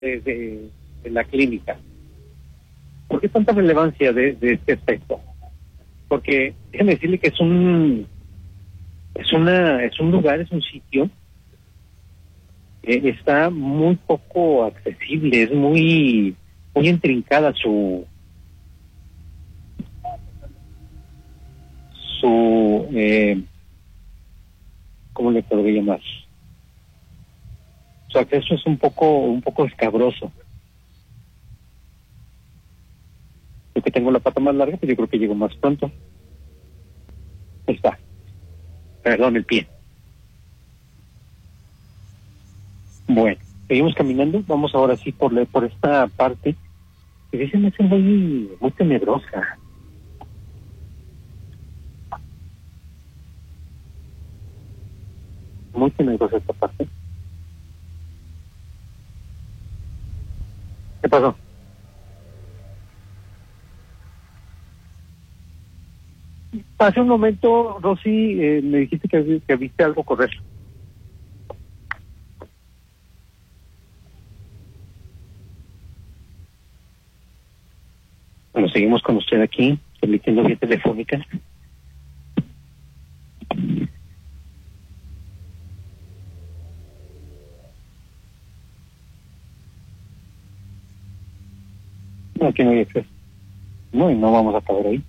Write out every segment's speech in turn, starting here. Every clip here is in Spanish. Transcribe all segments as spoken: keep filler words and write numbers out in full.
de, de, de la clínica. ¿Por qué tanta relevancia de, de este aspecto? Porque déjeme decirle que es un es una es un lugar, es un sitio que está muy poco accesible, es muy muy intrincada su su eh, ¿cómo le podría llamar? Su acceso es un poco un poco escabroso. Yo que tengo la pata más larga, pues yo creo que llego más pronto. Ahí está. Perdón, el pie. Bueno, seguimos caminando. Vamos ahora sí por la, por esta parte que se me hace muy, muy tenebrosa. Muy tenebrosa esta parte. ¿Qué pasó? Hace un momento, Rosy, eh, me dijiste que, que viste algo correr. Bueno, seguimos con usted aquí, emitiendo vía telefónica. No, aquí no hay acceso. No, y no vamos a acabar ahí.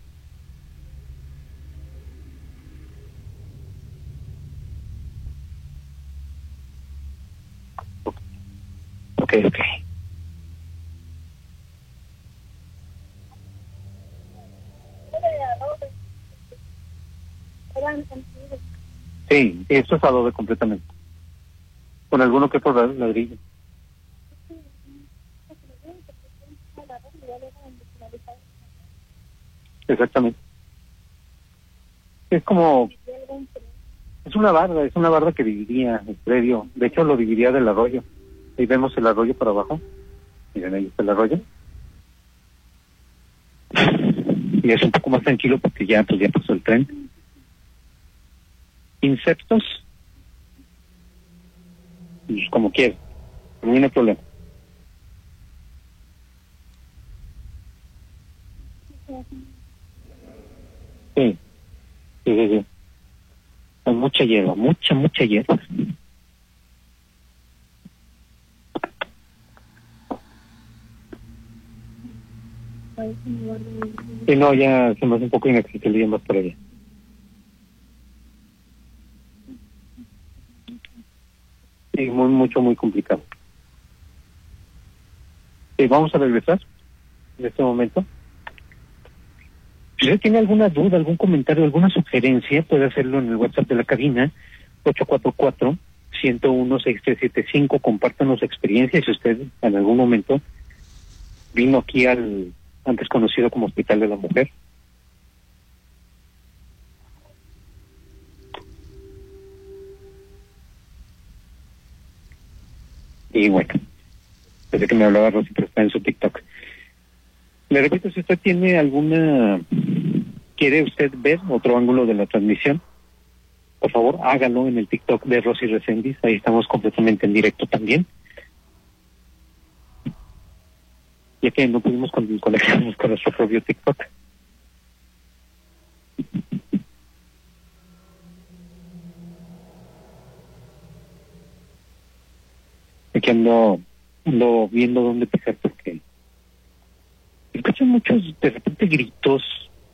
Ok, ok. Sí, esto es adobe completamente. Con alguno que otro ladrillo. Exactamente. Es como... Es una barda, es una barda que dividía el predio. De hecho, lo dividía del arroyo. Ahí vemos el arroyo por abajo. Miren, ahí está el arroyo. Y es un poco más tranquilo porque ya, pues, ya pasó el tren. Insectos, pues, como quieran. No hay problema. Sí, sí, sí, sí. Hay mucha hierba, mucha, mucha hierba. Sí, no, ya se me hace un poco inaccesible más por allá. Sí, muy, mucho, muy complicado. Sí, vamos a regresar en este momento. Si usted tiene alguna duda, algún comentario, alguna sugerencia, puede hacerlo en el WhatsApp de la cabina, ocho cuatro cuatro, uno cero uno, seis tres siete cinco. Compártanos experiencias. Si usted en algún momento vino aquí al antes conocido como Hospital de la Mujer. Y bueno, desde que me hablaba Rosy, pero está en su TikTok. Le repito, si usted tiene alguna... ¿Quiere usted ver otro ángulo de la transmisión? Por favor, hágalo en el TikTok de Rosy Reséndiz. Ahí estamos completamente en directo también. Ya que no pudimos con, conectarnos con nuestro propio TikTok. Aquí ando, ando viendo dónde pisar porque escucho muchos, de repente, gritos.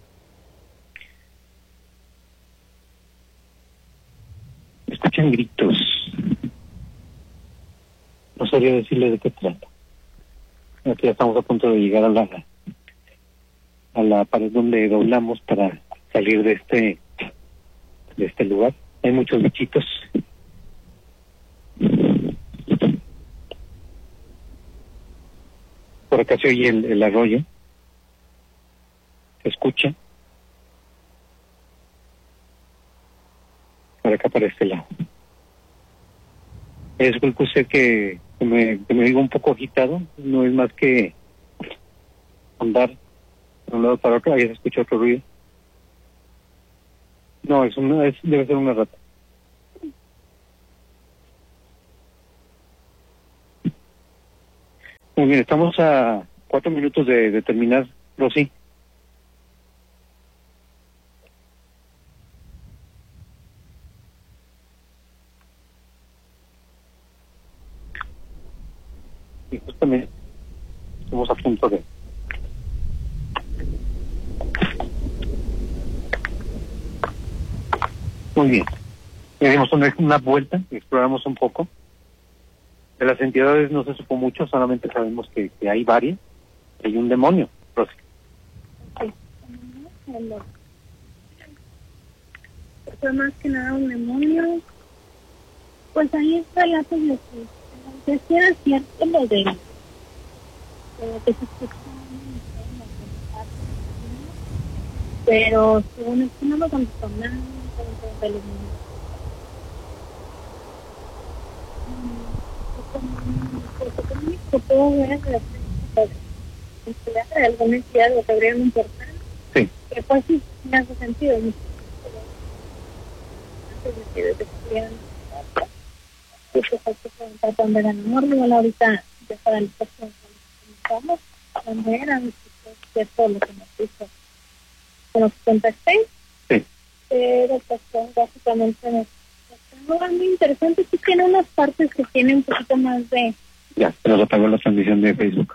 Escuchan gritos. No sabría decirle de qué trata. Aquí ya estamos a punto de llegar a la a la pared donde doblamos para salir de este de este lugar. Hay muchos bichitos. Por acá se oye el, el arroyo. Se escucha. Por acá para este lado. Disculpe usted que, que, me, que me diga un poco agitado. No es más que andar de un lado para otro. Ahí se escucha otro ruido. No, es una, es, debe ser una rata. Muy bien, estamos a cuatro minutos de, de terminar, Rosy. Y justamente estamos a punto de... Muy bien. Le dimos una, una vuelta, exploramos un poco. De las entidades no se supo mucho, solamente sabemos que, que hay varias. Hay un demonio, Rosy. Sí. Fue más que nada un demonio. Pues ahí está el relato de que si era cierto lo de lo que se escucha, pero según esto no lo contestó nada de los niños. Se puede ver de alguna entidad o que abrieron un portal. Sí. Que pues sí, me hace sentido. Antes de que descubrieran que se preguntar dónde era el amor, igual ahorita ya para el próximo comenzamos, dónde eran, cierto lo que nos dijo, que nos contacté. Sí. Pero pues básicamente nos es muy interesante, sí tiene unas partes que tiene un poquito más de... Ya, se nos apagó la transmisión de Facebook.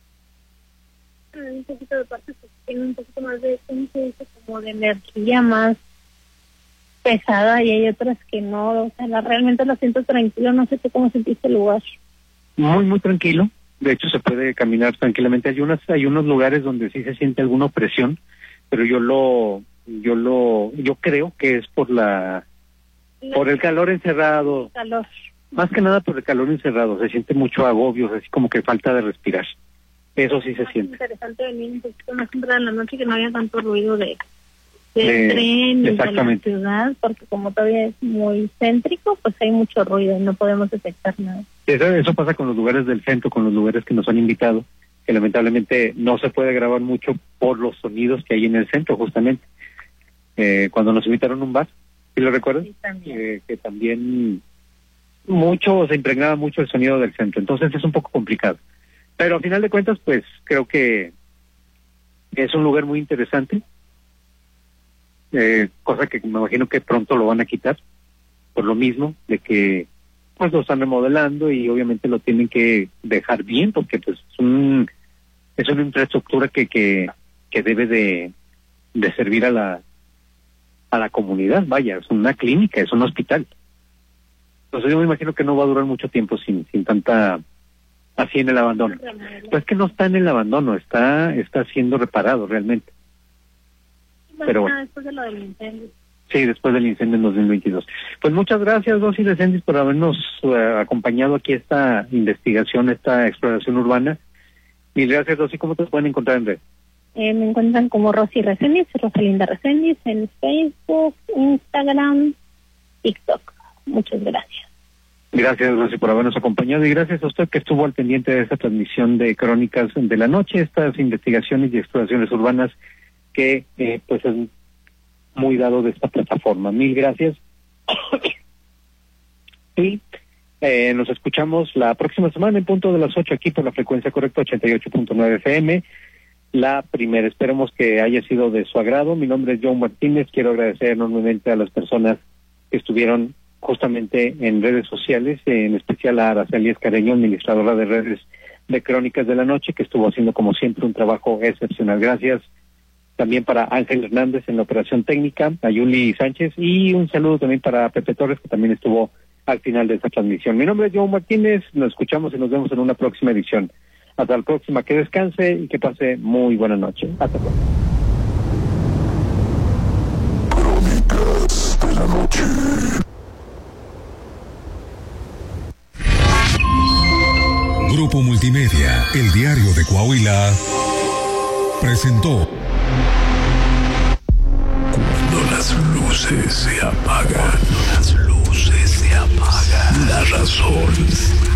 Un poquito de partes que tiene un poquito más de, ¿cómo se dice? Como de energía más pesada, y hay otras que no, o sea, la, realmente la siento tranquilo, no sé tú cómo sentiste el lugar. Muy, muy tranquilo, de hecho se puede caminar tranquilamente, hay unas, hay unos lugares donde sí se siente alguna opresión, pero yo lo, yo lo, yo creo que es por la, la por el calor encerrado, el calor. Más que nada por el calor encerrado, se siente mucho agobio, así como que falta de respirar, eso sí se es siente. Interesante venir un poquito más temprano en la noche, que no haya tanto ruido de del eh, tren y de la ciudad, porque como todavía es muy céntrico, pues hay mucho ruido y no podemos detectar nada. Eso, eso pasa con los lugares del centro, con los lugares que nos han invitado, que lamentablemente no se puede grabar mucho por los sonidos que hay en el centro, justamente. Eh, cuando nos invitaron a un bar, ¿sí lo recuerdas? Sí, también. Eh, que también mucho, se impregnaba mucho el sonido del centro, entonces es un poco complicado. Pero a final de cuentas, pues creo que es un lugar muy interesante, eh, cosa que me imagino que pronto lo van a quitar, por lo mismo, de que pues lo están remodelando y obviamente lo tienen que dejar bien, porque pues es, un, es una infraestructura que, que, que debe de, de servir a la, a la comunidad, vaya, es una clínica, es un hospital. Entonces yo me imagino que no va a durar mucho tiempo sin, sin tanta, así en el abandono. Pues que no está en el abandono, está, está siendo reparado realmente. Bueno, Pero bueno. Después de lo del incendio. Sí, después del incendio en dos mil veintidós. Pues muchas gracias, Rosy Reséndiz, por habernos uh, acompañado aquí a esta investigación, esta exploración urbana. Mil gracias, Rosy. ¿Cómo te pueden encontrar en red? Eh, me encuentran como Rosy Reséndiz, Rosalinda Reséndiz, en Facebook, Instagram, TikTok. Muchas gracias. Gracias, Rosy, por habernos acompañado, y gracias a usted que estuvo al pendiente de esta transmisión de Crónicas de la Noche, estas investigaciones y exploraciones urbanas que eh, pues es muy dado de esta plataforma. Mil gracias. Y eh, nos escuchamos la próxima semana en punto de las ocho aquí por la frecuencia correcta ochenta y ocho punto nueve F M. La primera, esperemos que haya sido de su agrado. Mi nombre es John Martínez, quiero agradecer enormemente a las personas que estuvieron justamente en redes sociales, en especial a Araceli Escareño, administradora de redes de Crónicas de la Noche, que estuvo haciendo como siempre un trabajo excepcional. Gracias también para Ángel Hernández en la operación técnica, a Yuli Sánchez, y un saludo también para Pepe Torres, que también estuvo al final de esta transmisión. Mi nombre es John Martínez, nos escuchamos y nos vemos en una próxima edición. Hasta la próxima, que descanse y que pase muy buena noche. Hasta luego. Crónicas de la Noche. Grupo Multimedia, el diario de Coahuila, presentó Cuando las luces se apagan, las luces se apagan, la razón